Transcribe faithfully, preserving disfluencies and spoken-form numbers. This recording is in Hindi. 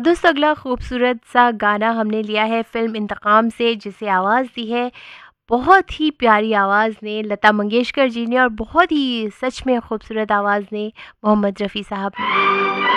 दोस्तों अगला खूबसूरत सा गाना हमने लिया है फ़िल्म इंतकाम से, जिसे आवाज़ दी है बहुत ही प्यारी आवाज़ ने लता मंगेशकर जी ने और बहुत ही सच में खूबसूरत आवाज़ ने मोहम्मद रफ़ी साहब ने।